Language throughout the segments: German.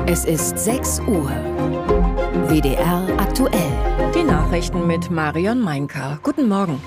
Es ist 6 Uhr. WDR aktuell. Die Nachrichten mit Marion Meinker. Guten Morgen.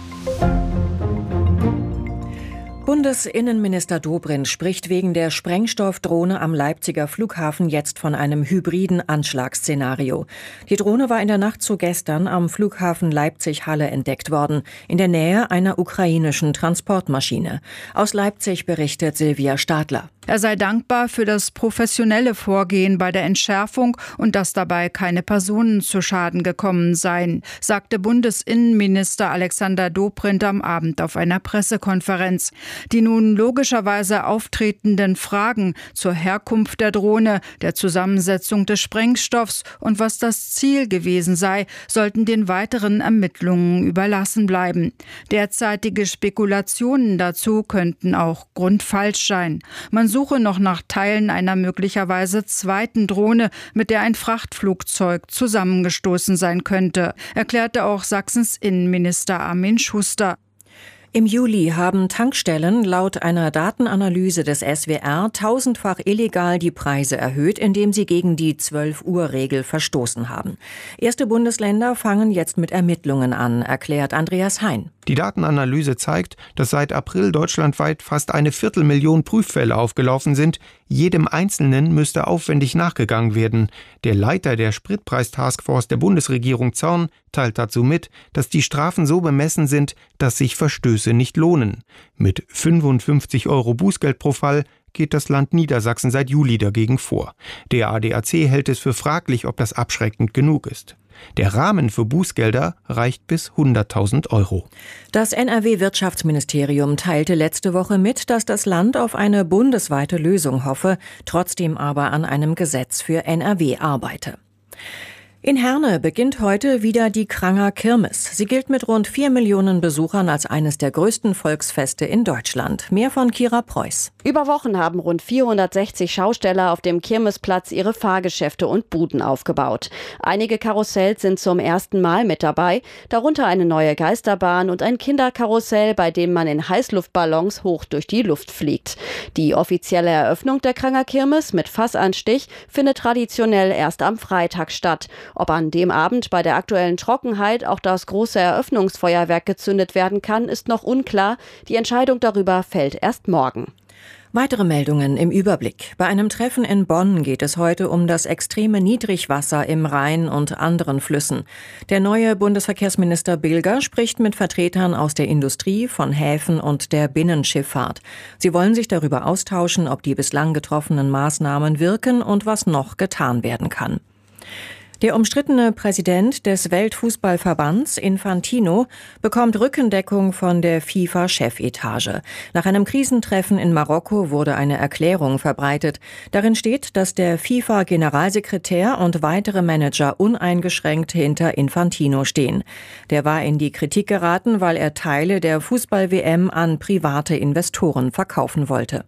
Bundesinnenminister Dobrindt spricht wegen der Sprengstoffdrohne am Leipziger Flughafen jetzt von einem hybriden Anschlagsszenario. Die Drohne war in der Nacht zu gestern am Flughafen Leipzig-Halle entdeckt worden, in der Nähe einer ukrainischen Transportmaschine. Aus Leipzig berichtet Silvia Stadler. Er sei dankbar für das professionelle Vorgehen bei der Entschärfung und dass dabei keine Personen zu Schaden gekommen seien, sagte Bundesinnenminister Alexander Dobrindt am Abend auf einer Pressekonferenz. Die nun logischerweise auftretenden Fragen zur Herkunft der Drohne, der Zusammensetzung des Sprengstoffs und was das Ziel gewesen sei, sollten den weiteren Ermittlungen überlassen bleiben. Derzeitige Spekulationen dazu könnten auch grundfalsch sein. Man suche noch nach Teilen einer möglicherweise zweiten Drohne, mit der ein Frachtflugzeug zusammengestoßen sein könnte, erklärte auch Sachsens Innenminister Armin Schuster. Im Juli haben Tankstellen laut einer Datenanalyse des SWR tausendfach illegal die Preise erhöht, indem sie gegen die 12-Uhr-Regel verstoßen haben. Erste Bundesländer fangen jetzt mit Ermittlungen an, erklärt Andreas Hein. Die Datenanalyse zeigt, dass seit April deutschlandweit fast 250.000 Prüffälle aufgelaufen sind. Jedem Einzelnen müsste aufwendig nachgegangen werden. Der Leiter der Spritpreis-Taskforce der Bundesregierung Zorn teilt dazu mit, dass die Strafen so bemessen sind, dass sich Verstöße nicht lohnen. Mit 55 € Bußgeld pro Fall geht das Land Niedersachsen seit Juli dagegen vor. Der ADAC hält es für fraglich, ob das abschreckend genug ist. Der Rahmen für Bußgelder reicht bis 100.000 €. Das NRW-Wirtschaftsministerium teilte letzte Woche mit, dass das Land auf eine bundesweite Lösung hoffe, trotzdem aber an einem Gesetz für NRW arbeite. In Herne beginnt heute wieder die Kranger Kirmes. Sie gilt mit rund 4 Millionen Besuchern als eines der größten Volksfeste in Deutschland. Mehr von Kira Preuß. Über Wochen haben rund 460 Schausteller auf dem Kirmesplatz ihre Fahrgeschäfte und Buden aufgebaut. Einige Karussells sind zum ersten Mal mit dabei, darunter eine neue Geisterbahn und ein Kinderkarussell, bei dem man in Heißluftballons hoch durch die Luft fliegt. Die offizielle Eröffnung der Kranger Kirmes mit Fassanstich findet traditionell erst am Freitag statt. Ob an dem Abend bei der aktuellen Trockenheit auch das große Eröffnungsfeuerwerk gezündet werden kann, ist noch unklar. Die Entscheidung darüber fällt erst morgen. Weitere Meldungen im Überblick. Bei einem Treffen in Bonn geht es heute um das extreme Niedrigwasser im Rhein und anderen Flüssen. Der neue Bundesverkehrsminister Bilger spricht mit Vertretern aus der Industrie, von Häfen und der Binnenschifffahrt. Sie wollen sich darüber austauschen, ob die bislang getroffenen Maßnahmen wirken und was noch getan werden kann. Der umstrittene Präsident des Weltfußballverbands, Infantino, bekommt Rückendeckung von der FIFA-Chefetage. Nach einem Krisentreffen in Marokko wurde eine Erklärung verbreitet. Darin steht, dass der FIFA-Generalsekretär und weitere Manager uneingeschränkt hinter Infantino stehen. Der war in die Kritik geraten, weil er Teile der Fußball-WM an private Investoren verkaufen wollte.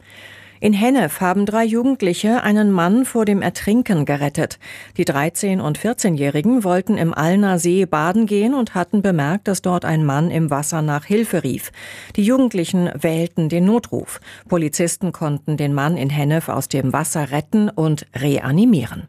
In Hennef haben 3 Jugendliche einen Mann vor dem Ertrinken gerettet. Die 13- und 14-Jährigen wollten im Allner See baden gehen und hatten bemerkt, dass dort ein Mann im Wasser nach Hilfe rief. Die Jugendlichen wählten den Notruf. Polizisten konnten den Mann in Hennef aus dem Wasser retten und reanimieren.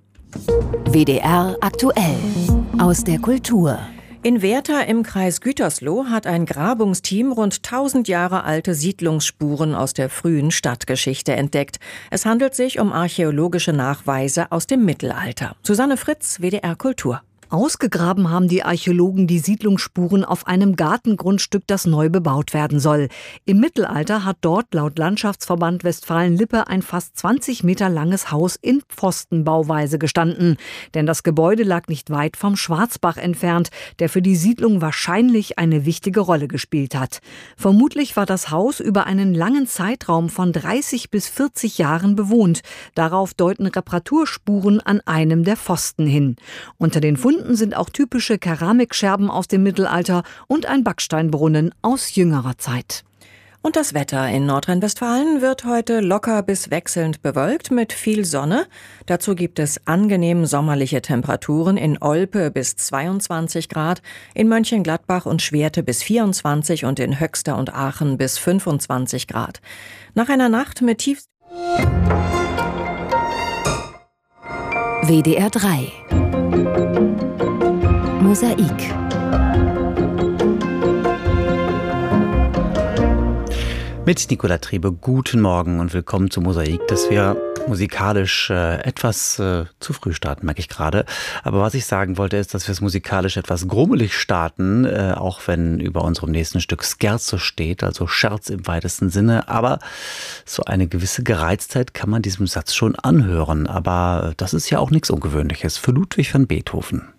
WDR aktuell. Aus der Kultur. In Werther im Kreis Gütersloh hat ein Grabungsteam rund 1000 Jahre alte Siedlungsspuren aus der frühen Stadtgeschichte entdeckt. Es handelt sich um archäologische Nachweise aus dem Mittelalter. Susanne Fritz, WDR Kultur. Ausgegraben haben die Archäologen die Siedlungsspuren auf einem Gartengrundstück, das neu bebaut werden soll. Im Mittelalter hat dort laut Landschaftsverband Westfalen-Lippe ein fast 20 Meter langes Haus in Pfostenbauweise gestanden. Denn das Gebäude lag nicht weit vom Schwarzbach entfernt, der für die Siedlung wahrscheinlich eine wichtige Rolle gespielt hat. Vermutlich war das Haus über einen langen Zeitraum von 30 bis 40 Jahren bewohnt. Darauf deuten Reparaturspuren an einem der Pfosten hin. Unter den Funden sind auch typische Keramikscherben aus dem Mittelalter und ein Backsteinbrunnen aus jüngerer Zeit. Und das Wetter in Nordrhein-Westfalen wird heute locker bis wechselnd bewölkt mit viel Sonne. Dazu gibt es angenehm sommerliche Temperaturen in Olpe bis 22 Grad, in Mönchengladbach und Schwerte bis 24 und in Höxter und Aachen bis 25 Grad. Nach einer Nacht mit WDR 3 Mosaik. Mit Nicola Trebe, guten Morgen und willkommen zu Mosaik, dass wir musikalisch etwas zu früh starten, merke ich gerade. Aber was ich sagen wollte, ist, dass wir es musikalisch etwas grummelig starten, auch wenn über unserem nächsten Stück Scherzo steht, also Scherz im weitesten Sinne. Aber so eine gewisse Gereiztheit kann man diesem Satz schon anhören. Aber das ist ja auch nichts Ungewöhnliches für Ludwig van Beethoven.